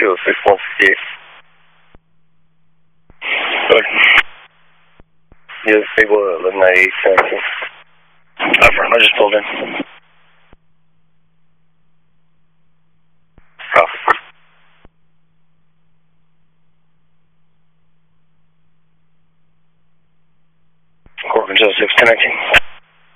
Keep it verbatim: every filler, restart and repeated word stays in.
two, six one fifty-eight. Good. Yeah, stable eleven ninety-eight, seventeen. Affirm, I just pulled in. Copy. Corp Control six connecting.